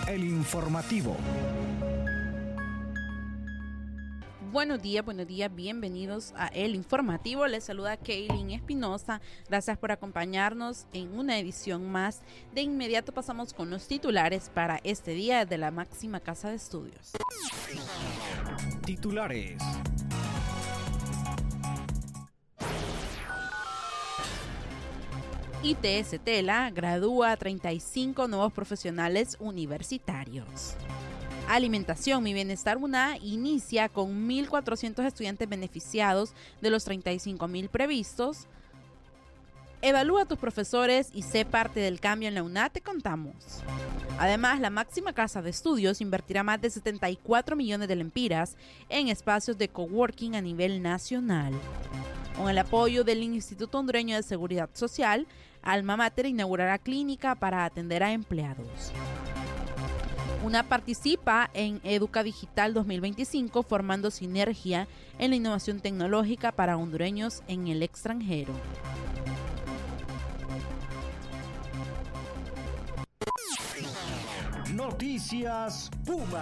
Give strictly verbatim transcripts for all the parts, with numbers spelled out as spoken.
El informativo. Buenos días, buenos días, bienvenidos a El Informativo. Les saluda Kaylin Espinosa. Gracias por acompañarnos en una edición más. De inmediato pasamos con los titulares para este día desde la máxima casa de estudios. Titulares. I T S Tela gradúa a treinta y cinco nuevos profesionales universitarios. Alimentación Mi Bienestar UNA inicia con mil cuatrocientos estudiantes beneficiados de los treinta y cinco mil previstos. Evalúa a tus profesores y sé parte del cambio en la UNA, te contamos. Además, la máxima casa de estudios invertirá más de setenta y cuatro millones de lempiras en espacios de coworking a nivel nacional. Con el apoyo del Instituto Hondureño de Seguridad Social, Alma Mater inaugurará clínica para atender a empleados. UNA participa en Educa Digital dos mil veinticinco, formando sinergia en la innovación tecnológica para hondureños en el extranjero. Noticias Puma.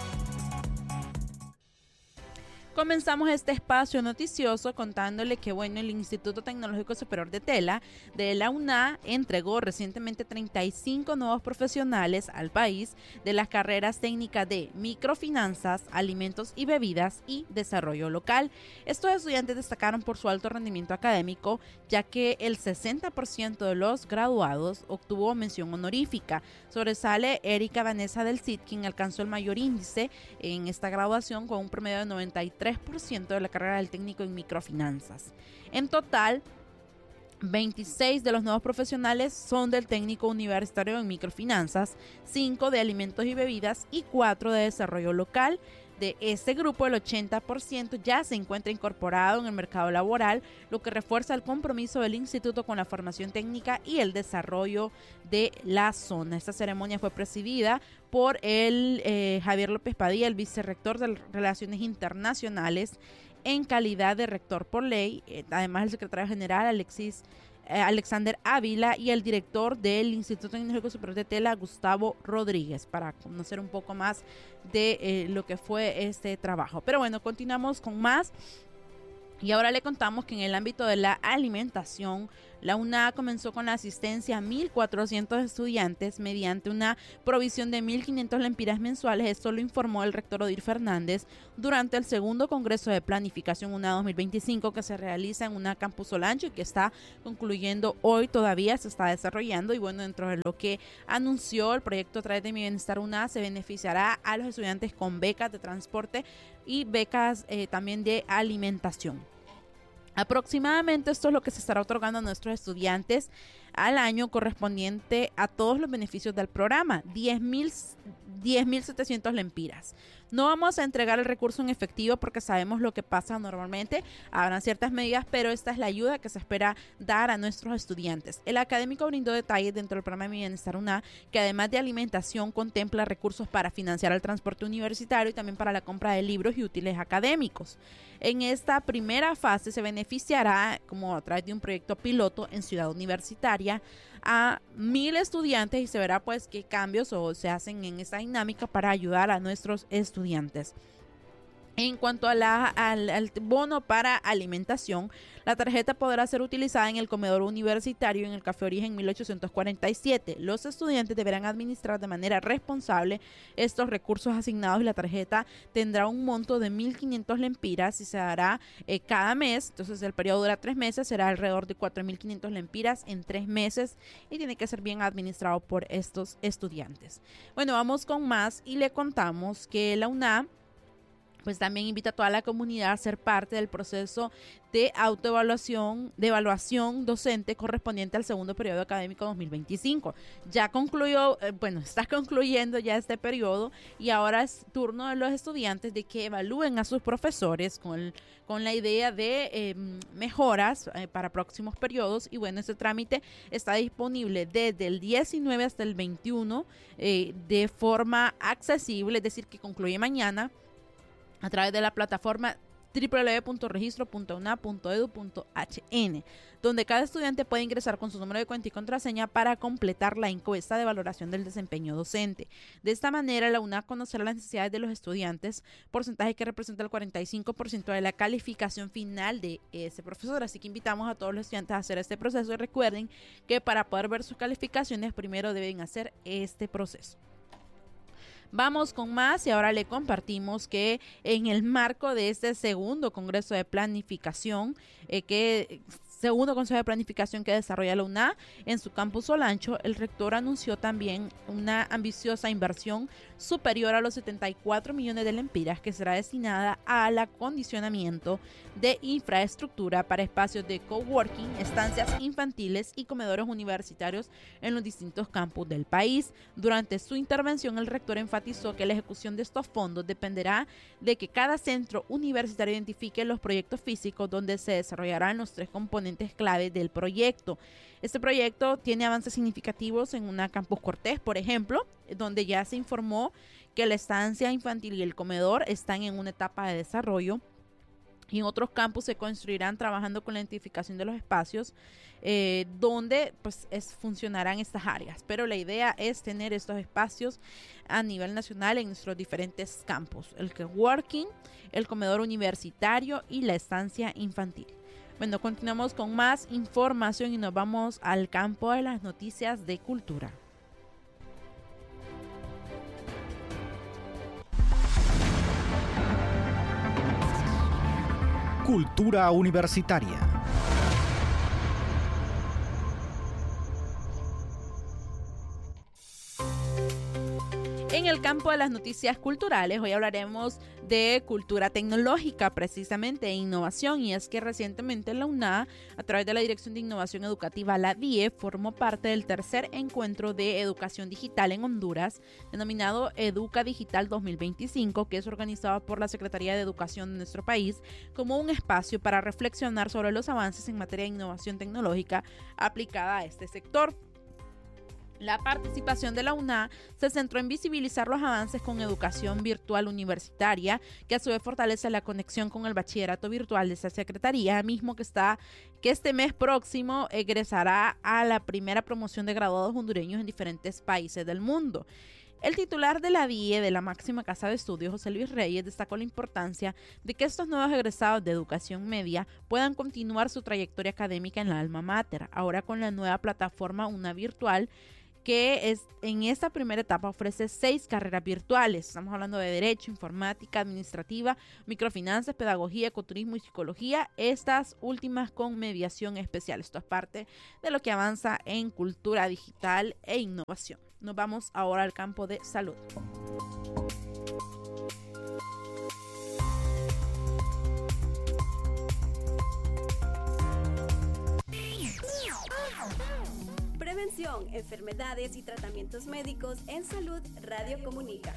Comenzamos este espacio noticioso contándole que bueno, el Instituto Tecnológico Superior de Tela de la UNA entregó recientemente treinta y cinco nuevos profesionales al país de las carreras técnicas de microfinanzas, alimentos y bebidas y desarrollo local. Estos estudiantes destacaron por su alto rendimiento académico, ya que el sesenta por ciento de los graduados obtuvo mención honorífica. Sobresale Erika Vanessa del C I D, quien alcanzó el mayor índice en esta graduación con un promedio de noventa y tres por ciento de la carrera del técnico en microfinanzas. En total, veintiséis de los nuevos profesionales son del técnico universitario en microfinanzas, cinco de alimentos y bebidas y cuatro de desarrollo local. De este grupo, el ochenta por ciento ya se encuentra incorporado en el mercado laboral, lo que refuerza el compromiso del instituto con la formación técnica y el desarrollo de la zona. Esta ceremonia fue presidida por el eh, Javier López Padilla, el vicerrector de Relaciones Internacionales, en calidad de rector por ley, eh, además el secretario general Alexis Eh, Alexander Ávila y el director del Instituto Tecnológico Superior de Tela, Gustavo Rodríguez, para conocer un poco más de eh, lo que fue este trabajo. Pero bueno, continuamos con más. Y ahora le contamos que en el ámbito de la alimentación, la UNA comenzó con la asistencia a mil cuatrocientos estudiantes mediante una provisión de mil quinientas lempiras mensuales. Esto lo informó el rector Odir Fernández durante el segundo Congreso de Planificación UNA dos mil veinticinco, que se realiza en UNA Campus Olancho y que está concluyendo hoy, todavía se está desarrollando. Y bueno, dentro de lo que anunció el proyecto a través de Mi Bienestar UNA, se beneficiará a los estudiantes con becas de transporte y becas eh, también de alimentación. Aproximadamente esto es lo que se estará otorgando a nuestros estudiantes al año correspondiente a todos los beneficios del programa, diez mil setecientos lempiras. No vamos a entregar el recurso en efectivo porque sabemos lo que pasa normalmente, habrán ciertas medidas, pero esta es la ayuda que se espera dar a nuestros estudiantes. El académico brindó detalles dentro del programa de Mi Bienestar UNA, que además de alimentación contempla recursos para financiar el transporte universitario y también para la compra de libros y útiles académicos. En esta primera fase se beneficiará, como a través de un proyecto piloto en Ciudad Universitaria, a mil estudiantes y se verá pues qué cambios o se hacen en esta dinámica para ayudar a nuestros estudiantes. En cuanto a la, al, al bono para alimentación, la tarjeta podrá ser utilizada en el comedor universitario en el Café Origen mil ochocientos cuarenta y siete. Los estudiantes deberán administrar de manera responsable estos recursos asignados y la tarjeta tendrá un monto de mil quinientas lempiras y se dará eh, cada mes. Entonces el periodo dura tres meses, será alrededor de cuatro mil quinientas lempiras en tres meses y tiene que ser bien administrado por estos estudiantes. Bueno, vamos con más y le contamos que la UNA pues también invita a toda la comunidad a ser parte del proceso de autoevaluación, de evaluación docente correspondiente al segundo periodo académico dos mil veinticinco. Ya concluyó, eh, bueno, está concluyendo ya este periodo y ahora es turno de los estudiantes de que evalúen a sus profesores con, el, con la idea de eh, mejoras eh, para próximos periodos. Y bueno, este trámite está disponible desde el diecinueve hasta el veintiuno eh, de forma accesible, es decir, que concluye mañana, a través de la plataforma doble u doble u doble u punto registro punto u n a punto e d u punto h n, donde cada estudiante puede ingresar con su número de cuenta y contraseña para completar la encuesta de valoración del desempeño docente. De esta manera, la U N A conocerá las necesidades de los estudiantes, porcentaje que representa el cuarenta y cinco por ciento de la calificación final de ese profesor. Así que invitamos a todos los estudiantes a hacer este proceso y recuerden que para poder ver sus calificaciones primero deben hacer este proceso. Vamos con más y ahora le compartimos que en el marco de este segundo Congreso de Planificación, eh, que segundo Consejo de Planificación que desarrolla la U N A en su campus Olancho, el rector anunció también una ambiciosa inversión superior a los setenta y cuatro millones de lempiras que será destinada al acondicionamiento de infraestructura para espacios de coworking, estancias infantiles y comedores universitarios en los distintos campus del país. Durante su intervención, el rector enfatizó que la ejecución de estos fondos dependerá de que cada centro universitario identifique los proyectos físicos donde se desarrollarán los tres componentes clave del proyecto. Este proyecto tiene avances significativos en una Campus Cortés, por ejemplo, donde ya se informó que la estancia infantil y el comedor están en una etapa de desarrollo. Y en otros campus se construirán trabajando con la identificación de los espacios eh, donde pues es, funcionarán estas áreas. Pero la idea es tener estos espacios a nivel nacional en nuestros diferentes campus. El coworking, el comedor universitario y la estancia infantil. Bueno, continuamos con más información y nos vamos al campo de las noticias de cultura. Cultura universitaria. En el campo de las noticias culturales, hoy hablaremos de cultura tecnológica precisamente e innovación, y es que recientemente la U N A, a través de la Dirección de Innovación Educativa, la D I E, formó parte del tercer encuentro de educación digital en Honduras, denominado Educa Digital dos mil veinticinco, que es organizado por la Secretaría de Educación de nuestro país como un espacio para reflexionar sobre los avances en materia de innovación tecnológica aplicada a este sector. La participación de la U N A se centró en visibilizar los avances con educación virtual universitaria, que a su vez fortalece la conexión con el bachillerato virtual de esa secretaría, mismo que está que este mes próximo egresará a la primera promoción de graduados hondureños en diferentes países del mundo. El titular de la D I E de la máxima casa de estudios, José Luis Reyes, destacó la importancia de que estos nuevos egresados de educación media puedan continuar su trayectoria académica en la alma mater, ahora con la nueva plataforma U N A Virtual, que es, en esta primera etapa ofrece seis carreras virtuales. Estamos hablando de Derecho, Informática, Administrativa, Microfinanzas, Pedagogía, Ecoturismo y Psicología, estas últimas con mediación especial. Esto es parte de lo que avanza en cultura digital e innovación. Nos vamos ahora al campo de salud. Prevención, enfermedades y tratamientos médicos en salud, Radio Comunica.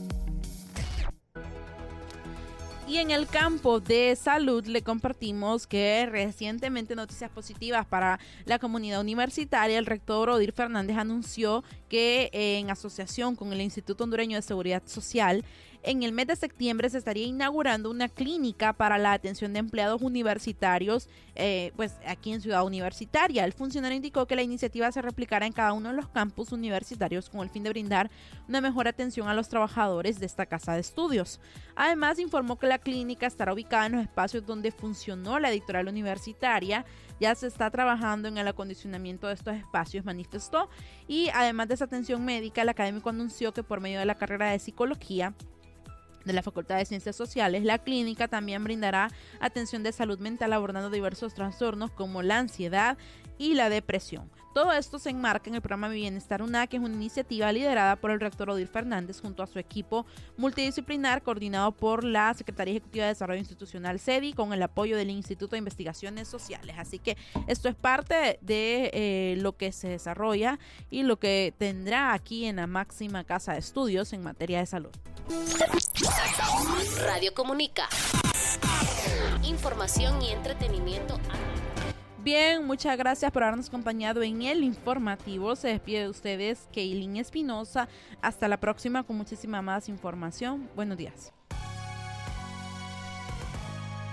Y en el campo de salud le compartimos que recientemente noticias positivas para la comunidad universitaria. El rector Odir Fernández anunció que eh, en asociación con el Instituto Hondureño de Seguridad Social, en el mes de septiembre se estaría inaugurando una clínica para la atención de empleados universitarios, eh, pues aquí en Ciudad Universitaria. El funcionario indicó que la iniciativa se replicará en cada uno de los campus universitarios con el fin de brindar una mejor atención a los trabajadores de esta casa de estudios. Además, informó que la clínica estará ubicada en los espacios donde funcionó la editorial universitaria. Ya se está trabajando en el acondicionamiento de estos espacios, manifestó. Y además de esa atención médica, el académico anunció que por medio de la carrera de psicología de la Facultad de Ciencias Sociales, la clínica también brindará atención de salud mental abordando diversos trastornos como la ansiedad y la depresión. Todo esto se enmarca en el programa Bienestar U N A, que es una iniciativa liderada por el rector Odir Fernández junto a su equipo multidisciplinar coordinado por la Secretaría Ejecutiva de Desarrollo Institucional C E D I con el apoyo del Instituto de Investigaciones Sociales. Así que esto es parte de eh, lo que se desarrolla y lo que tendrá aquí en la máxima casa de estudios en materia de salud. Radio Comunica. Información y entretenimiento. Bien, muchas gracias por habernos acompañado en el informativo. Se despide de ustedes Keilin Espinosa. Hasta la próxima con muchísima más información. Buenos días.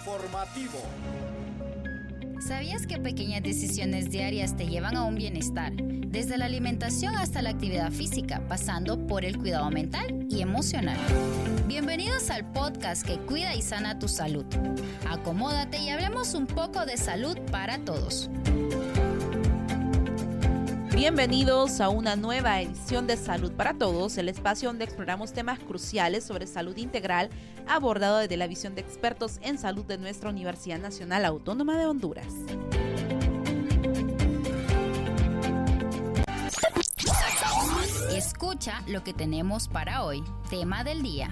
informativo. ¿Sabías que pequeñas decisiones diarias te llevan a un bienestar? Desde la alimentación hasta la actividad física, pasando por el cuidado mental y emocional. Bienvenidos al podcast que cuida y sana tu salud. Acomódate y hablemos un poco de salud para todos. Bienvenidos a una nueva edición de Salud para Todos, el espacio donde exploramos temas cruciales sobre salud integral abordado desde la visión de expertos en salud de nuestra Universidad Nacional Autónoma de Honduras. Escucha lo que tenemos para hoy. Tema del día.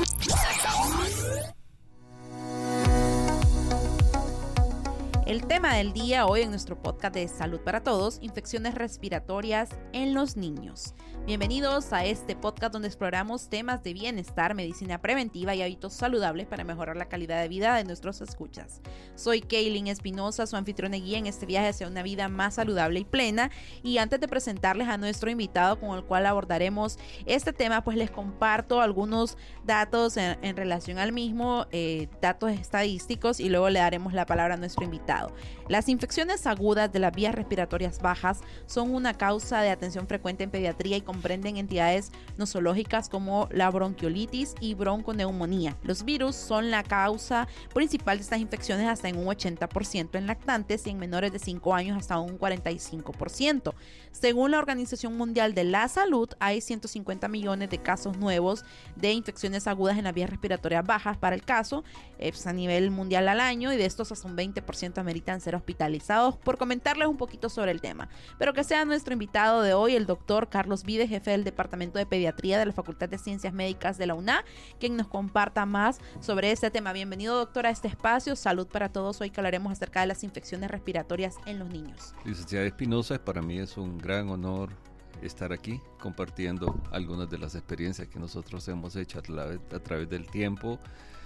El tema del día hoy en nuestro podcast de Salud para Todos, infecciones respiratorias en los niños. Bienvenidos a este podcast donde exploramos temas de bienestar, medicina preventiva y hábitos saludables para mejorar la calidad de vida de nuestros escuchas. Soy Kaylin Espinosa, su anfitriona y guía en este viaje hacia una vida más saludable y plena. Y antes de presentarles a nuestro invitado con el cual abordaremos este tema, pues les comparto algunos datos en, en relación al mismo, eh, datos estadísticos, y luego le daremos la palabra a nuestro invitado. Las infecciones agudas de las vías respiratorias bajas son una causa de atención frecuente en pediatría y comprenden entidades nosológicas como la bronquiolitis y bronconeumonía. Los virus son la causa principal de estas infecciones hasta en un ochenta por ciento en lactantes y en menores de cinco años hasta un cuarenta y cinco por ciento. Según la Organización Mundial de la Salud, hay ciento cincuenta millones de casos nuevos de infecciones agudas en las vías respiratorias bajas para el caso eh, pues a nivel mundial al año, y de estos hasta un veinte por ciento ameritan ser hospitalizados. Por comentarles un poquito sobre el tema, pero que sea nuestro invitado de hoy el doctor Carlos Vides, jefe del Departamento de Pediatría de la Facultad de Ciencias Médicas de la U N A, quien nos comparta más sobre este tema. Bienvenido, doctor, a este espacio Salud para Todos. Hoy que hablaremos acerca de las infecciones respiratorias en los niños. Licenciada Espinosa, para mí es un gran honor estar aquí compartiendo algunas de las experiencias que nosotros hemos hecho a, través, a través del tiempo,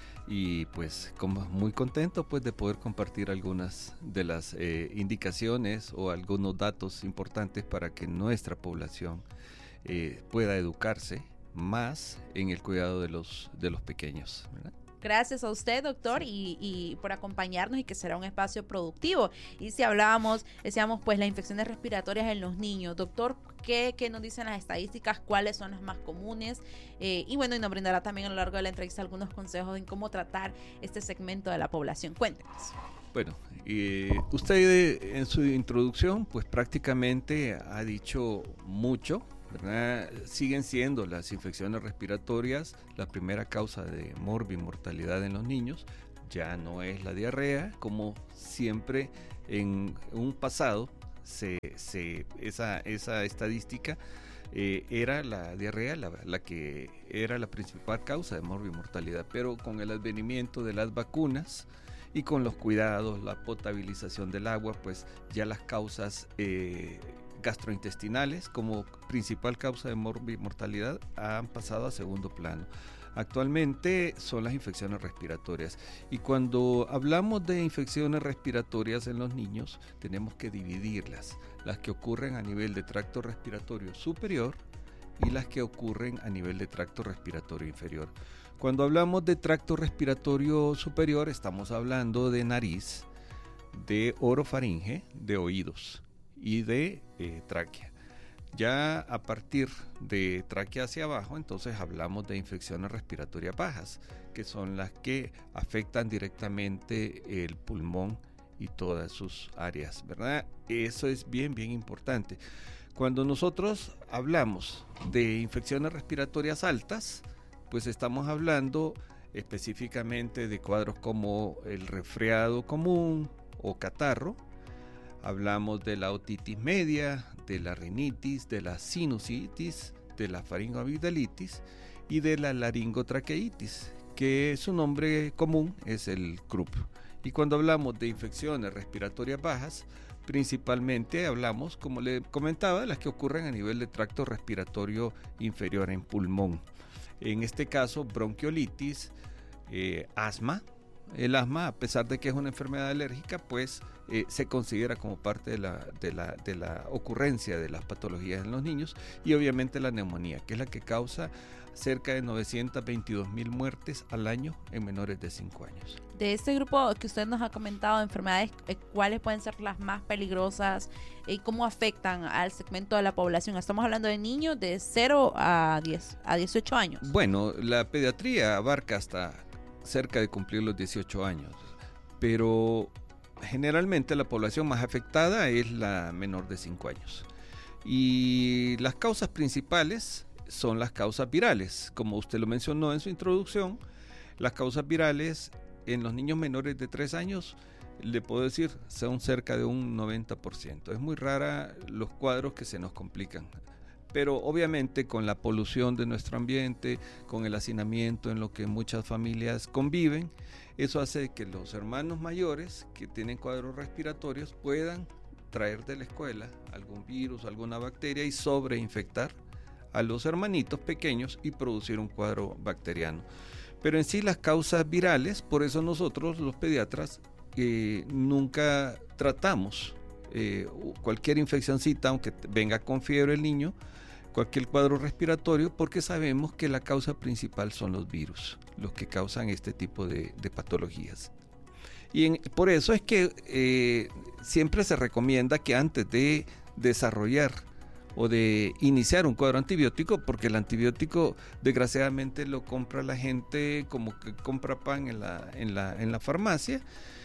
y pues como muy contento pues de poder compartir algunas de las eh, indicaciones o algunos datos importantes para que nuestra población eh, pueda educarse más en el cuidado de los, de los pequeños, ¿verdad? Gracias a usted, doctor, y, y por acompañarnos, y que será un espacio productivo. Y si hablábamos, decíamos, pues las infecciones respiratorias en los niños. Doctor, ¿qué, qué nos dicen las estadísticas? ¿Cuáles son las más comunes? Eh, y bueno, y nos brindará también a lo largo de la entrevista algunos consejos en cómo tratar este segmento de la población. Cuéntenos. Bueno, eh, usted en su introducción, pues prácticamente ha dicho mucho, ¿verdad? Siguen siendo las infecciones respiratorias la primera causa de morbimortalidad en los niños. Ya no es la diarrea, como siempre en un pasado se, se, esa, esa estadística eh, era la diarrea la, la que era la principal causa de morbimortalidad, pero con el advenimiento de las vacunas y con los cuidados, la potabilización del agua, pues ya las causas eh, gastrointestinales como principal causa de morbimortalidad han pasado a segundo plano. Actualmente son las infecciones respiratorias, y cuando hablamos de infecciones respiratorias en los niños tenemos que dividirlas: las que ocurren a nivel de tracto respiratorio superior y las que ocurren a nivel de tracto respiratorio inferior. Cuando hablamos de tracto respiratorio superior estamos hablando de nariz, de orofaringe, de oídos y de eh, tráquea. Ya a partir de tráquea hacia abajo, entonces hablamos de infecciones respiratorias bajas, que son las que afectan directamente el pulmón y todas sus áreas, ¿verdad? Eso es bien, bien importante. Cuando nosotros hablamos de infecciones respiratorias altas, pues estamos hablando específicamente de cuadros como el resfriado común o catarro. Hablamos de la otitis media, de la rinitis, de la sinusitis, de la faringoamigdalitis y de la laringotraqueitis, que su nombre común es el croup. Y cuando hablamos de infecciones respiratorias bajas, principalmente hablamos, como le comentaba, de las que ocurren a nivel de tracto respiratorio inferior en pulmón. En este caso, bronquiolitis, eh, asma, El asma, a pesar de que es una enfermedad alérgica, pues eh, se considera como parte de la, de, la, de la ocurrencia de las patologías en los niños, y obviamente la neumonía, que es la que causa cerca de novecientas veintidós mil muertes al año en menores de cinco años. De este grupo que usted nos ha comentado de enfermedades, ¿cuáles pueden ser las más peligrosas y cómo afectan al segmento de la población? Estamos hablando de niños de cero a diez, a dieciocho años. Bueno, la pediatría abarca hasta cerca de cumplir los dieciocho años, pero generalmente la población más afectada es la menor de cinco años. Y las causas principales son las causas virales. Como usted lo mencionó en su introducción, las causas virales en los niños menores de tres años, le puedo decir, son cerca de un noventa por ciento. Es muy rara los cuadros que se nos complican. Pero obviamente con la polución de nuestro ambiente, con el hacinamiento en lo que muchas familias conviven, eso hace que los hermanos mayores que tienen cuadros respiratorios puedan traer de la escuela algún virus, alguna bacteria y sobreinfectar a los hermanitos pequeños y producir un cuadro bacteriano. Pero en sí las causas virales, por eso nosotros los pediatras eh, nunca tratamos eh, cualquier infeccióncita, aunque venga con fiebre el niño, cualquier cuadro respiratorio, porque sabemos que la causa principal son los virus, los que causan este tipo de, de patologías. Y en, por eso es que eh, siempre se recomienda que antes de desarrollar o de iniciar un cuadro antibiótico, porque el antibiótico desgraciadamente lo compra la gente como que compra pan en la, en la, en la farmacia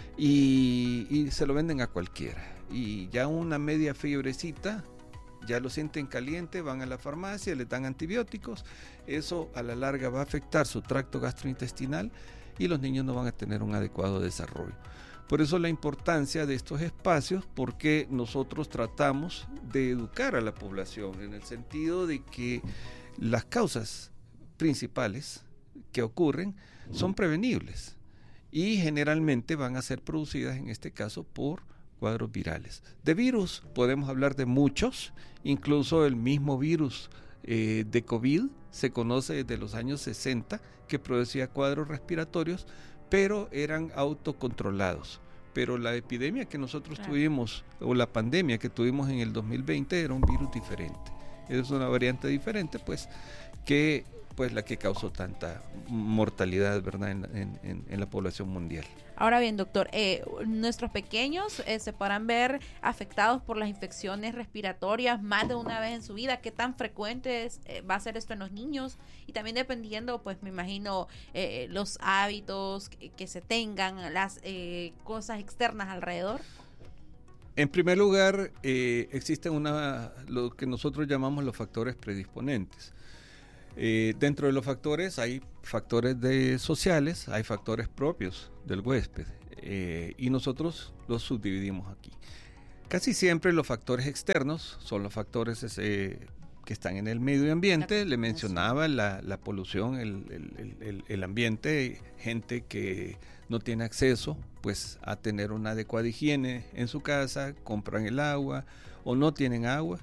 y, y se lo venden a cualquiera. Y ya una media fiebrecita, ya lo sienten caliente, van a la farmacia, les dan antibióticos, eso a la larga va a afectar su tracto gastrointestinal y los niños no van a tener un adecuado desarrollo. Por eso la importancia de estos espacios, porque nosotros tratamos de educar a la población en el sentido de que las causas principales que ocurren son prevenibles y generalmente van a ser producidas en este caso por cuadros virales. De virus podemos hablar de muchos, incluso el mismo virus eh, de COVID se conoce desde los años sesenta que producía cuadros respiratorios, pero eran autocontrolados. Pero la epidemia que nosotros claro. tuvimos, o la pandemia que tuvimos en el dos mil veinte, era un virus diferente. Es una variante diferente, pues, que pues la que causó tanta mortalidad, ¿verdad?, en, en, en la población mundial. Ahora bien, doctor, eh, nuestros pequeños eh, se podrán ver afectados por las infecciones respiratorias más de una vez en su vida. ¿Qué tan frecuente es, eh, va a ser esto en los niños? Y también dependiendo, pues me imagino, eh, los hábitos que, que se tengan, las eh, cosas externas alrededor. En primer lugar, eh, existen una, lo que nosotros llamamos los factores predisponentes. Eh, dentro de los factores hay factores de sociales, hay factores propios del huésped eh, y nosotros los subdividimos aquí. Casi siempre los factores externos son los factores ese, que están en el medio ambiente. Le mencionaba la, la polución, el, el, el, el ambiente, gente que no tiene acceso pues a tener una adecuada higiene en su casa, compran el agua o no tienen agua.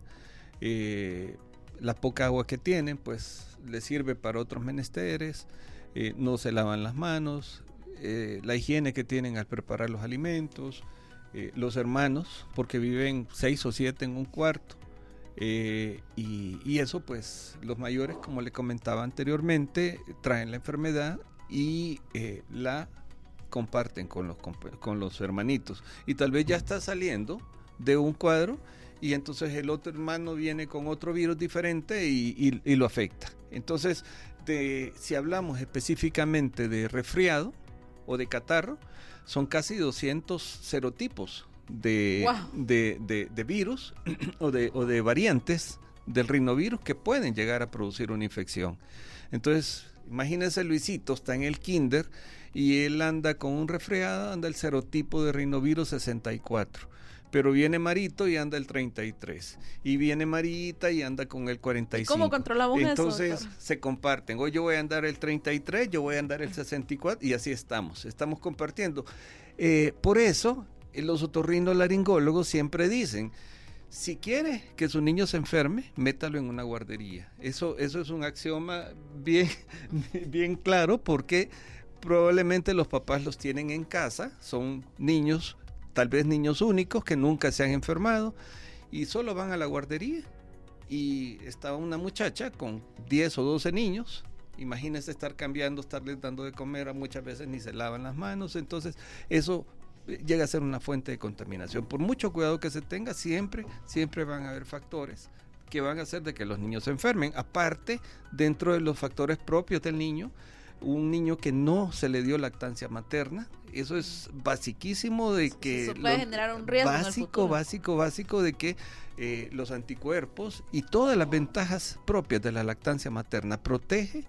Eh, la poca agua que tienen pues les sirve para otros menesteres, eh, no se lavan las manos, eh, la higiene que tienen al preparar los alimentos, eh, los hermanos, porque viven seis o siete en un cuarto, eh, y, y eso pues los mayores, como le comentaba anteriormente, traen la enfermedad y eh, la comparten con los, con los hermanitos, y tal vez ya está saliendo de un cuadro y entonces el otro hermano viene con otro virus diferente y, y, y lo afecta. Entonces, de, si hablamos específicamente de resfriado o de catarro, son casi doscientos serotipos de, wow. de, de, de virus o de, o de variantes del rinovirus que pueden llegar a producir una infección. Entonces, imagínense, Luisito está en el kinder y él anda con un resfriado, anda el serotipo de rinovirus sesenta y cuatro. Pero viene Marito y anda el treinta y tres. Y viene Marita y anda con el cuarenta y cinco. ¿Y cómo controlamos Entonces, eso? Entonces se comparten. Hoy yo voy a andar el treinta y tres, yo voy a andar el sesenta y cuatro y así estamos. Estamos compartiendo. Eh, por eso, los otorrinolaringólogos siempre dicen, si quiere que su niño se enferme, métalo en una guardería. Eso, eso es un axioma bien, bien claro porque probablemente los papás los tienen en casa, son niños, tal vez niños únicos que nunca se han enfermado y solo van a la guardería y está una muchacha con diez o doce niños. Imagínense estar cambiando, estarles dando de comer, a muchas veces ni se lavan las manos, entonces eso llega a ser una fuente de contaminación. Por mucho cuidado que se tenga, siempre, siempre van a haber factores que van a hacer de que los niños se enfermen. Aparte, dentro de los factores propios del niño, un niño que no se le dio lactancia materna, eso es basiquísimo de que... Eso puede lo, generar un riesgo básico, en el futuro. básico, básico de que eh, los anticuerpos y todas las ventajas propias de la lactancia materna protege.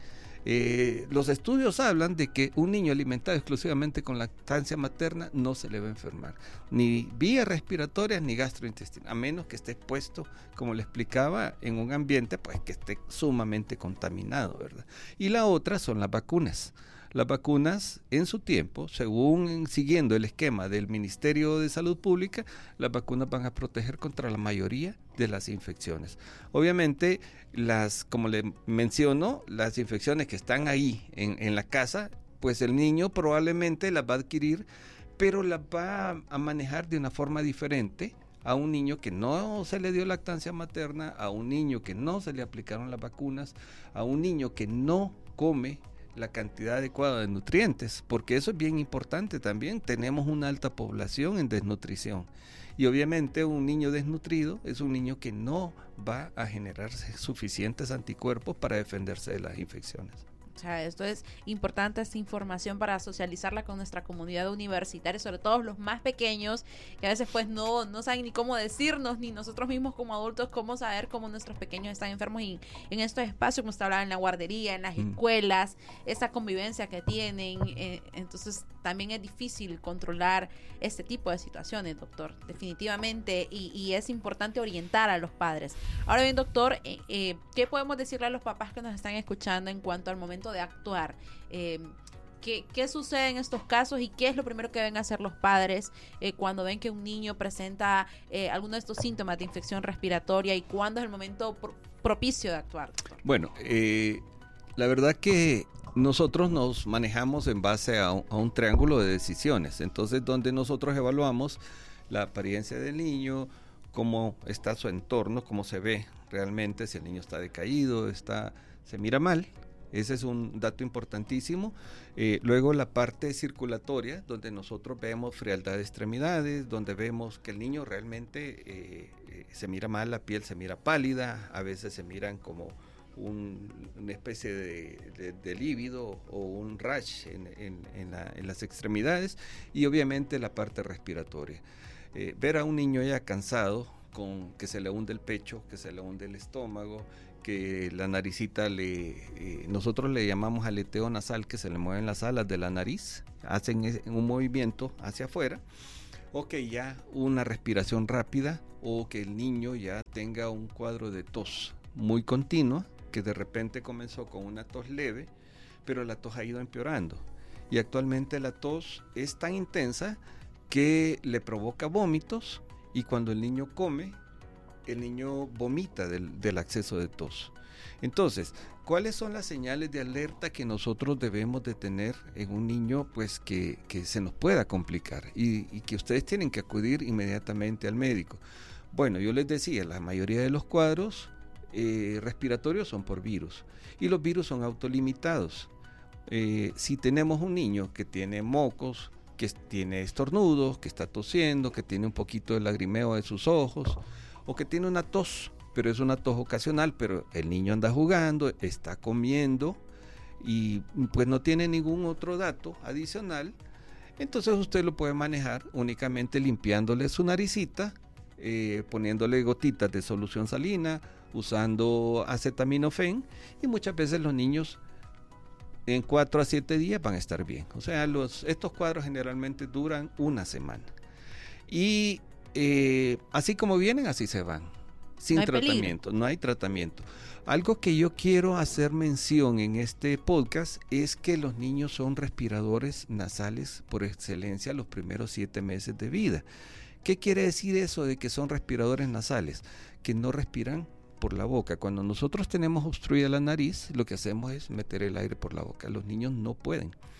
Eh, los estudios hablan de que un niño alimentado exclusivamente con lactancia materna no se le va a enfermar, ni vías respiratorias ni gastrointestinal, a menos que esté expuesto, como le explicaba, en un ambiente pues que esté sumamente contaminado, ¿verdad? Y la otra son las vacunas. Las vacunas en su tiempo, según siguiendo el esquema del Ministerio de Salud Pública, las vacunas van a proteger contra la mayoría de las infecciones. Obviamente, las, como le menciono, las infecciones que están ahí en, en la casa, pues el niño probablemente las va a adquirir, pero las va a, a manejar de una forma diferente a un niño que no se le dio lactancia materna, a un niño que no se le aplicaron las vacunas, a un niño que no come la cantidad adecuada de nutrientes, porque eso es bien importante también. Tenemos una alta población en desnutrición y obviamente un niño desnutrido es un niño que no va a generar suficientes anticuerpos para defenderse de las infecciones. O sea, esto es importante, esta información para socializarla con nuestra comunidad universitaria, sobre todo los más pequeños, que a veces pues no, no saben ni cómo decirnos, ni nosotros mismos como adultos cómo saber cómo nuestros pequeños están enfermos. Y en estos espacios, como usted hablaba, en la guardería, en las mm. escuelas, esa convivencia que tienen, eh, entonces también es difícil controlar este tipo de situaciones, doctor, definitivamente, y, y es importante orientar a los padres. Ahora bien, doctor, eh, eh, ¿qué podemos decirle a los papás que nos están escuchando en cuanto al momento de actuar? Eh, ¿qué, ¿Qué sucede en estos casos y qué es lo primero que deben hacer los padres eh, cuando ven que un niño presenta eh, alguno de estos síntomas de infección respiratoria y cuándo es el momento pro- propicio de actuar, doctor? Bueno, eh, la verdad que nosotros nos manejamos en base a un, a un triángulo de decisiones, entonces donde nosotros evaluamos la apariencia del niño, cómo está su entorno, cómo se ve realmente, si el niño está decaído, está, se mira mal. Ese es un dato importantísimo. Eh, luego la parte circulatoria, donde nosotros vemos frialdad de extremidades, donde vemos que el niño realmente eh, eh, se mira mal, la piel se mira pálida, a veces se miran como un, una especie de, de, de lívido o un rash en, en, en, la, en las extremidades, y obviamente la parte respiratoria. Eh, ver a un niño ya cansado, con que se le hunde el pecho, que se le hunde el estómago, que la naricita le, eh, nosotros le llamamos aleteo nasal, que se le mueven las alas de la nariz, hacen un movimiento hacia afuera, o que ya una respiración rápida, o que el niño ya tenga un cuadro de tos muy continua, que de repente comenzó con una tos leve, pero la tos ha ido empeorando, y actualmente la tos es tan intensa que le provoca vómitos, y cuando el niño come, el niño vomita del, del acceso de tos. Entonces, ¿cuáles son las señales de alerta que nosotros debemos de tener en un niño pues que, que se nos pueda complicar y, y que ustedes tienen que acudir inmediatamente al médico? Bueno, yo les decía, la mayoría de los cuadros eh, respiratorios son por virus y los virus son autolimitados. Eh, si tenemos un niño que tiene mocos, que tiene estornudos, que está tosiendo, que tiene un poquito de lagrimeo de sus ojos, o que tiene una tos, pero es una tos ocasional, pero el niño anda jugando, está comiendo y pues no tiene ningún otro dato adicional, entonces usted lo puede manejar únicamente limpiándole su naricita, eh, poniéndole gotitas de solución salina, usando acetaminofén, y muchas veces los niños en cuatro a siete días van a estar bien. O sea, los, estos cuadros generalmente duran una semana. Y eh, así como vienen, así se van. Sin no tratamiento, peligro. No hay tratamiento. Algo que yo quiero hacer mención en este podcast es que los niños son respiradores nasales por excelencia los primeros siete meses de vida. ¿Qué quiere decir eso de que son respiradores nasales? Que no respiran por la boca. Cuando nosotros tenemos obstruida la nariz, lo que hacemos es meter el aire por la boca. Los niños no pueden.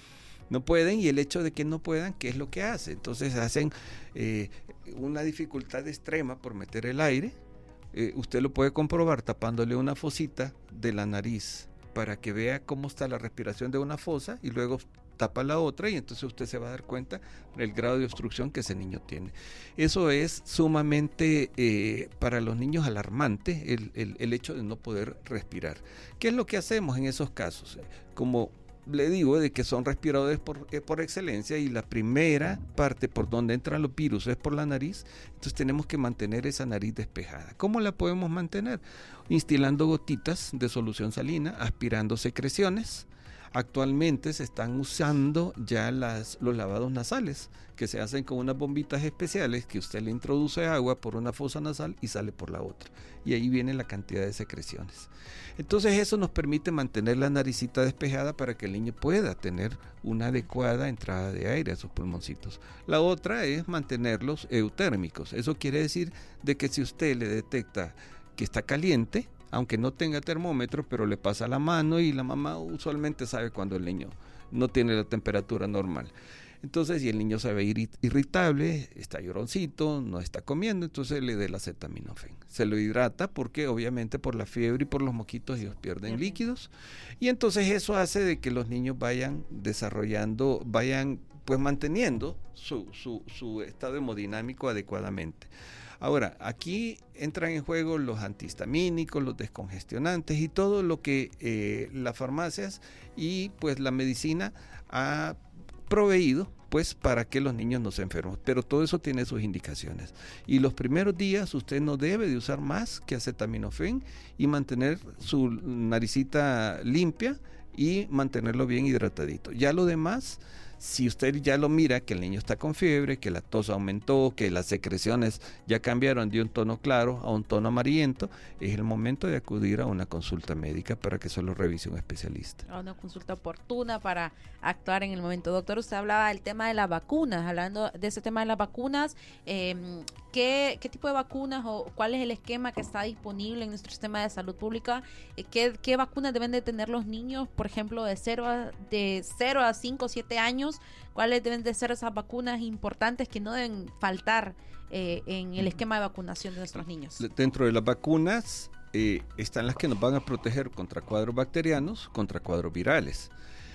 No pueden, y el hecho de que no puedan, ¿qué es lo que hace? Entonces hacen eh, una dificultad extrema por meter el aire. Eh, usted lo puede comprobar tapándole una fosita de la nariz para que vea cómo está la respiración de una fosa y luego tapa la otra, y entonces usted se va a dar cuenta del grado de obstrucción que ese niño tiene. Eso es sumamente eh, para los niños alarmante, el, el, el hecho de no poder respirar. ¿Qué es lo que hacemos en esos casos? Como le digo, de que son respiradores por, eh, por excelencia, y la primera parte por donde entran los virus es por la nariz, entonces tenemos que mantener esa nariz despejada. ¿Cómo la podemos mantener? Instilando gotitas de solución salina, aspirando secreciones. Actualmente se están usando ya las, los lavados nasales, que se hacen con unas bombitas especiales que usted le introduce agua por una fosa nasal y sale por la otra. Y ahí viene la cantidad de secreciones. Entonces eso nos permite mantener la naricita despejada para que el niño pueda tener una adecuada entrada de aire a sus pulmoncitos. La otra es mantenerlos eutérmicos. Eso quiere decir de que si usted le detecta que está caliente, aunque no tenga termómetro, pero le pasa la mano, y la mamá usualmente sabe cuando el niño no tiene la temperatura normal. Entonces, si el niño se ve irritable, está lloroncito, no está comiendo, entonces le dé el acetaminofén. Se lo hidrata porque obviamente por la fiebre y por los moquitos ellos pierden líquidos, y entonces eso hace de que los niños vayan desarrollando, vayan pues manteniendo su, su, su estado hemodinámico adecuadamente. Ahora, aquí entran en juego los antihistamínicos, los descongestionantes y todo lo que eh, las farmacias y pues la medicina ha proveído pues para que los niños no se enfermen, pero todo eso tiene sus indicaciones. Y los primeros días usted no debe de usar más que acetaminofén y mantener su naricita limpia y mantenerlo bien hidratadito. Ya lo demás, si usted ya lo mira que el niño está con fiebre, que la tos aumentó, que las secreciones ya cambiaron de un tono claro a un tono amarillento, es el momento de acudir a una consulta médica para que se lo revise un especialista. A una consulta oportuna para actuar en el momento. Doctor, usted hablaba del tema de las vacunas. Hablando de ese tema de las vacunas, eh, ¿qué, ¿qué tipo de vacunas o cuál es el esquema que está disponible en nuestro sistema de salud pública? Eh, ¿qué, ¿Qué vacunas deben de tener los niños, por ejemplo, de cero a, de cero a cinco o siete años? ¿Cuáles deben de ser esas vacunas importantes que no deben faltar eh, en el esquema de vacunación de nuestros niños? Dentro de las vacunas eh, están las que nos van a proteger contra cuadros bacterianos, contra cuadros virales.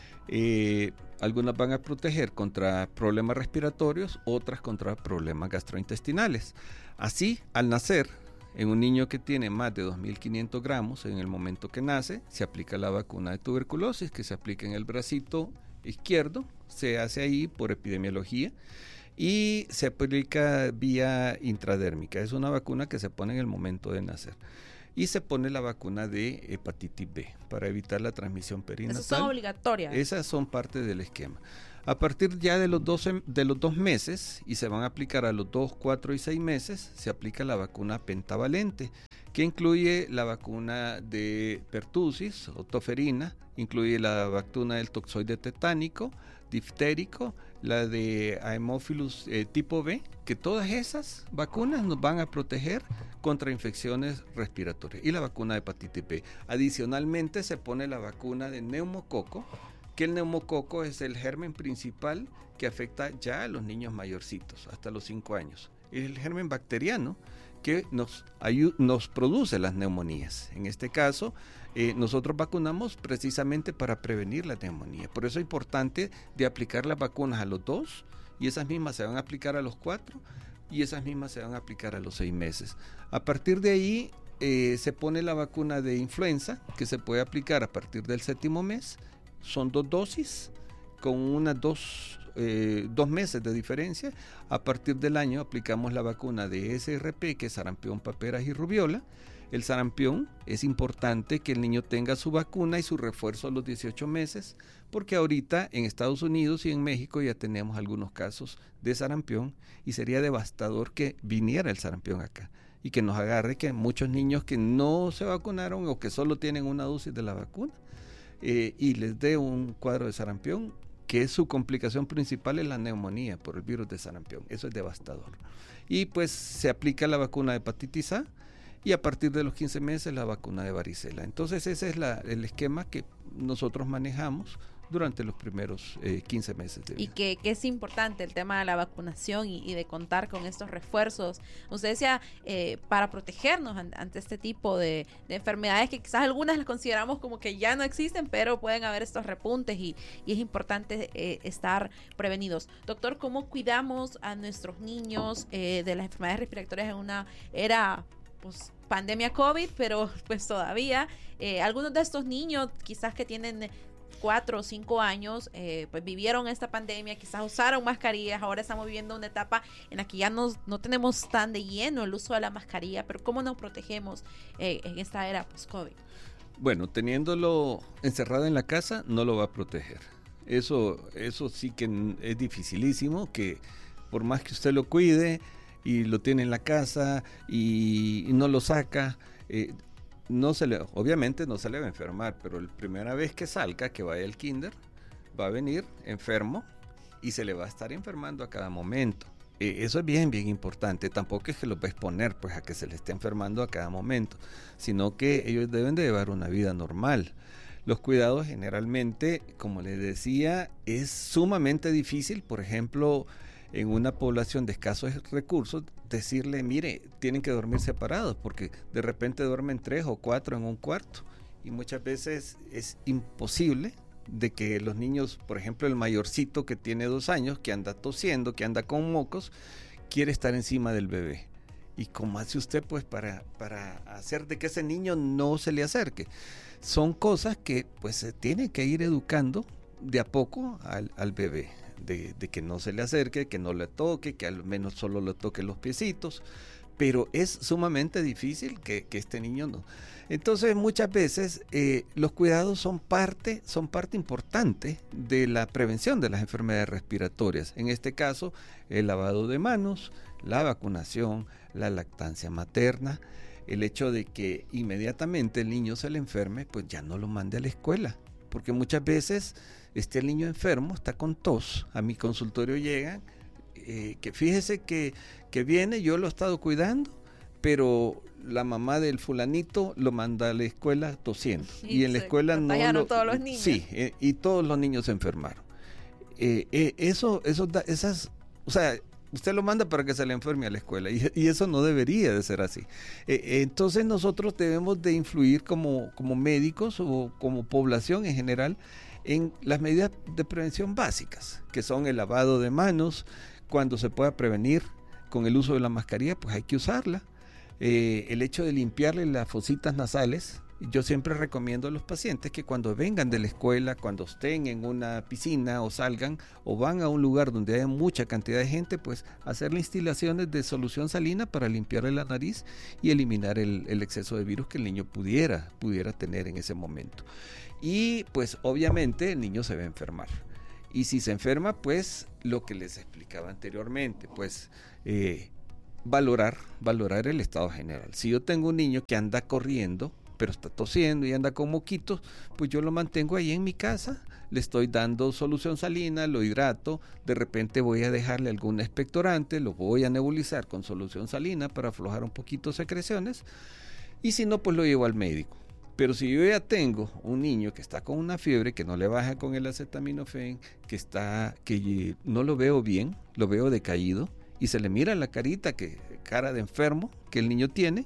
Eh, algunas van a proteger contra problemas respiratorios, otras contra problemas gastrointestinales. Así, al nacer, en un niño que tiene más de dos mil quinientos gramos, en el momento que nace, se aplica la vacuna de tuberculosis, que se aplica en el bracito izquierdo, se hace ahí por epidemiología, y se aplica vía intradérmica. Es una vacuna que se pone en el momento de nacer. Y se pone la vacuna de hepatitis B para evitar la transmisión perinatal. Esas son obligatorias. Esas son parte del esquema. A partir ya de los, doce, de los dos meses, y se van a aplicar a los dos, cuatro y seis meses, se aplica la vacuna pentavalente, que incluye la vacuna de pertussis o toferina, incluye la vacuna del toxoide tetánico, diftérico, la de Haemophilus eh, tipo B, que todas esas vacunas nos van a proteger contra infecciones respiratorias, y la vacuna de hepatitis B. Adicionalmente se pone la vacuna de neumococo, que el neumococo es el germen principal que afecta ya a los niños mayorcitos, hasta los cinco años. Es el germen bacteriano que nos, ayu- nos produce las neumonías. En este caso, eh, nosotros vacunamos precisamente para prevenir la neumonía. Por eso es importante de aplicar las vacunas a los dos, y esas mismas se van a aplicar a los cuatro, y esas mismas se van a aplicar a los seis meses. A partir de ahí eh, se pone la vacuna de influenza, que se puede aplicar a partir del séptimo mes. Son dos dosis con unas dos, eh, dos meses de diferencia. A partir del año aplicamos la vacuna de S R P, que es sarampión, paperas y rubiola. El sarampión, es importante que el niño tenga su vacuna y su refuerzo a los dieciocho meses, porque ahorita en Estados Unidos y en México ya tenemos algunos casos de sarampión, y sería devastador que viniera el sarampión acá y que nos agarre que muchos niños que no se vacunaron o que solo tienen una dosis de la vacuna eh, y les dé un cuadro de sarampión, que su complicación principal es la neumonía por el virus de sarampión. Eso es devastador. Y pues se aplica la vacuna de hepatitis A, y a partir de los quince meses la vacuna de varicela. Entonces ese es la, el esquema que nosotros manejamos durante los primeros eh, quince meses de vida. Y que, que es importante el tema de la vacunación y, y de contar con estos refuerzos. Usted decía, eh, para protegernos an, ante este tipo de, de enfermedades que quizás algunas las consideramos como que ya no existen, pero pueden haber estos repuntes y, y es importante eh, estar prevenidos. Doctor, ¿cómo cuidamos a nuestros niños eh, de las enfermedades respiratorias en una era, pues, pandemia COVID, pero pues todavía eh, algunos de estos niños quizás que tienen cuatro o cinco años, eh, pues vivieron esta pandemia, quizás usaron mascarillas, ahora estamos viviendo una etapa en la que ya no, no tenemos tan de lleno el uso de la mascarilla, pero ¿cómo nos protegemos eh, en esta era post-COVID? Bueno, teniéndolo encerrado en la casa, no lo va a proteger. Eso, eso sí que es dificilísimo, que por más que usted lo cuide y lo tiene en la casa y, y no lo saca, eh, no se le, obviamente no se le va a enfermar, pero la primera vez que salga, que vaya al kinder, va a venir enfermo y se le va a estar enfermando a cada momento. Eh, eso es bien, bien importante. Tampoco es que lo va a exponer pues, a que se le esté enfermando a cada momento, sino que ellos deben de llevar una vida normal. Los cuidados generalmente, como les decía, es sumamente difícil, por ejemplo, en una población de escasos recursos, decirle, mire, tienen que dormir separados, porque de repente duermen tres o cuatro en un cuarto, y muchas veces es imposible de que los niños, por ejemplo, el mayorcito que tiene dos años, que anda tosiendo, que anda con mocos, quiere estar encima del bebé. ¿Y cómo hace usted pues para, para hacer de que ese niño no se le acerque? Son cosas que pues se tiene que ir educando de a poco al, al bebé. De, de que no se le acerque, que no le toque, que al menos solo le toque los piecitos, pero es sumamente difícil que, que este niño no. Entonces muchas veces eh, los cuidados son parte, son parte importante de la prevención de las enfermedades respiratorias. En este caso, el lavado de manos, la vacunación, la lactancia materna, el hecho de que inmediatamente el niño se le enferme, pues ya no lo mande a la escuela, porque muchas veces este niño enfermo está con tos, a mi consultorio llegan, eh, que fíjese que, que viene, yo lo he estado cuidando, pero la mamá del fulanito lo manda a la escuela tosiendo, sí, y en la escuela no lo, todos los niños. Sí, eh, y todos los niños se enfermaron. Eh, eh, eso, eso da, esas, o sea, usted lo manda para que se le enferme a la escuela y, y eso no debería de ser así. Eh, entonces nosotros debemos de influir como, como médicos o como población en general en las medidas de prevención básicas, que son el lavado de manos, cuando se pueda prevenir con el uso de la mascarilla, pues hay que usarla. Eh, el hecho de limpiarle las fositas nasales, yo siempre recomiendo a los pacientes que cuando vengan de la escuela, cuando estén en una piscina o salgan o van a un lugar donde haya mucha cantidad de gente, pues hacerle instalaciones de solución salina para limpiarle la nariz y eliminar el, el exceso de virus que el niño pudiera, pudiera tener en ese momento. Y pues obviamente el niño se va a enfermar. Y si se enferma, pues lo que les explicaba anteriormente, pues eh, valorar, valorar el estado general. Si yo tengo un niño que anda corriendo, pero está tosiendo y anda con moquitos, pues yo lo mantengo ahí en mi casa, le estoy dando solución salina, lo hidrato, de repente voy a dejarle algún expectorante, lo voy a nebulizar con solución salina para aflojar un poquito secreciones, y si no, pues lo llevo al médico. Pero si yo ya tengo un niño que está con una fiebre, que no le baja con el acetaminofén, que está, que no lo veo bien, lo veo decaído, y se le mira la carita, que cara de enfermo que el niño tiene,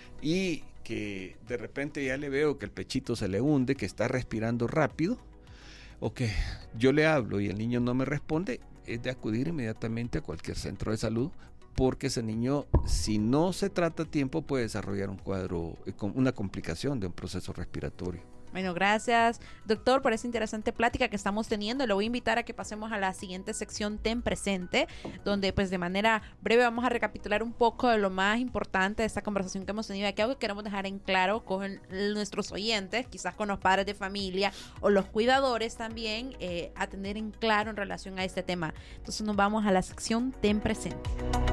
y que de repente ya le veo que el pechito se le hunde, que está respirando rápido, o que yo le hablo y el niño no me responde, es de acudir inmediatamente a cualquier centro de salud, porque ese niño, si no se trata a tiempo, puede desarrollar un cuadro, una complicación de un proceso respiratorio. Bueno, gracias, doctor, por esa interesante plática que estamos teniendo. Le voy a invitar a que pasemos a la siguiente sección Ten Presente, donde pues de manera breve vamos a recapitular un poco de lo más importante de esta conversación que hemos tenido aquí, algo que queremos dejar en claro con nuestros oyentes, quizás con los padres de familia o los cuidadores también, eh, a tener en claro en relación a este tema. Entonces nos vamos a la sección Ten Presente.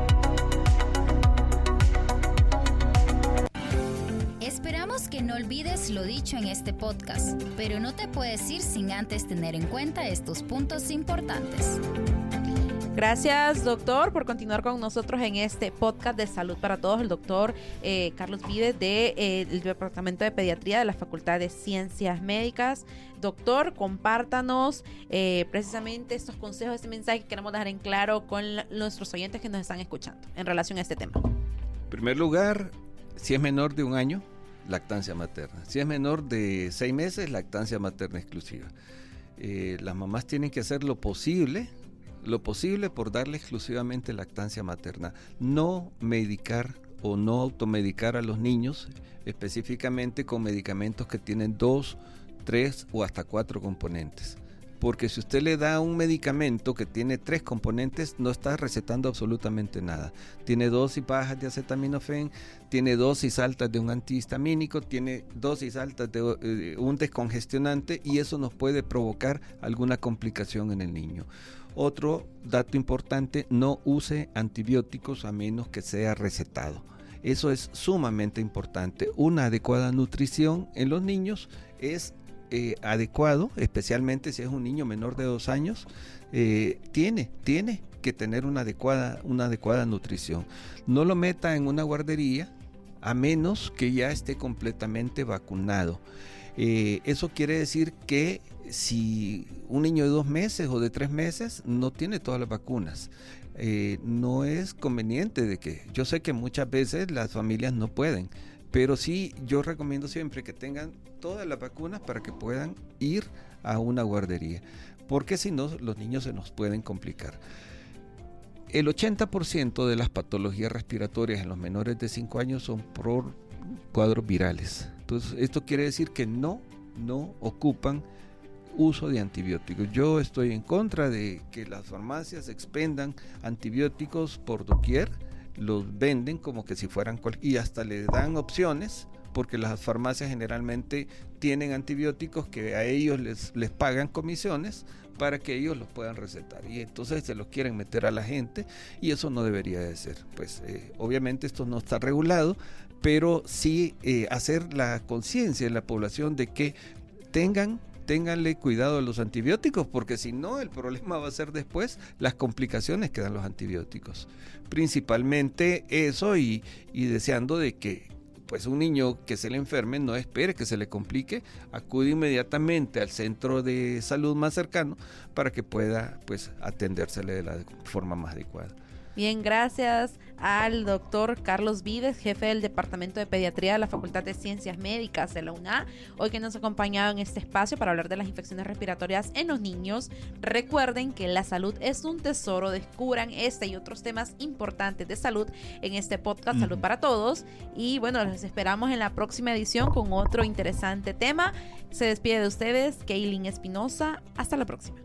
Esperamos que no olvides lo dicho en este podcast, pero no te puedes ir sin antes tener en cuenta estos puntos importantes. Gracias, doctor, por continuar con nosotros en este podcast de Salud para Todos. El doctor eh, Carlos Vives del de, eh, Departamento de Pediatría de la Facultad de Ciencias Médicas. Doctor, compártanos eh, precisamente estos consejos, este mensaje que queremos dejar en claro con la, nuestros oyentes que nos están escuchando en relación a este tema. En primer lugar, si es menor de un año, lactancia materna. Si es menor de seis meses, lactancia materna exclusiva. Eh, las mamás tienen que hacer lo posible lo posible por darle exclusivamente lactancia materna, no medicar o no automedicar a los niños, específicamente con medicamentos que tienen dos, tres o hasta cuatro componentes. Porque si usted le da un medicamento que tiene tres componentes, no está recetando absolutamente nada. Tiene dosis bajas de acetaminofén, tiene dosis altas de un antihistamínico, tiene dosis altas de eh, un descongestionante, y eso nos puede provocar alguna complicación en el niño. Otro dato importante, no use antibióticos a menos que sea recetado. Eso es sumamente importante. Una adecuada nutrición en los niños es eh, adecuado, especialmente si es un niño menor de dos años, eh, tiene, tiene que tener una adecuada, una adecuada nutrición. No lo meta en una guardería a menos que ya esté completamente vacunado. Eh, eso quiere decir que si un niño de dos meses o de tres meses no tiene todas las vacunas, eh, no es conveniente de que, yo sé que muchas veces las familias no pueden, pero sí yo recomiendo siempre que tengan todas las vacunas para que puedan ir a una guardería, porque si no los niños se nos pueden complicar. El ochenta por ciento de las patologías respiratorias en los menores de cinco años son por cuadros virales. Entonces, esto quiere decir que no, no ocupan uso de antibióticos. Yo estoy en contra de que las farmacias expendan antibióticos por doquier, los venden como que si fueran cual, y hasta le dan opciones, porque las farmacias generalmente tienen antibióticos que a ellos les, les pagan comisiones para que ellos los puedan recetar, y entonces se los quieren meter a la gente, y eso no debería de ser. Pues eh, obviamente esto no está regulado, pero sí eh, hacer la conciencia en la población de que tengan Ténganle cuidado a los antibióticos, porque si no, el problema va a ser después las complicaciones que dan los antibióticos. Principalmente eso, y, y deseando de que pues un niño que se le enferme no espere que se le complique, acude inmediatamente al centro de salud más cercano para que pueda pues atendérsele de la forma más adecuada. Bien, gracias al doctor Carlos Vives, jefe del Departamento de Pediatría de la Facultad de Ciencias Médicas de la U N A, hoy que nos ha acompañado en este espacio para hablar de las infecciones respiratorias en los niños. Recuerden que la salud es un tesoro, descubran este y otros temas importantes de salud en este podcast Salud para Todos, y bueno, los esperamos en la próxima edición con otro interesante tema. Se despide de ustedes Kaylin Espinosa, hasta la próxima.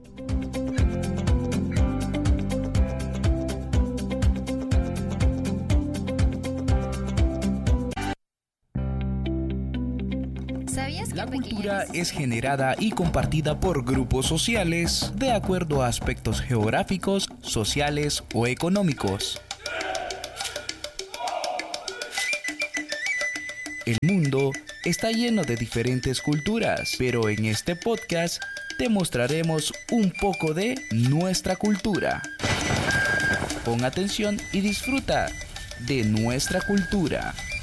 La cultura es generada y compartida por grupos sociales de acuerdo a aspectos geográficos, sociales o económicos. El mundo está lleno de diferentes culturas, pero en este podcast te mostraremos un poco de nuestra cultura. Pon atención y disfruta de nuestra cultura.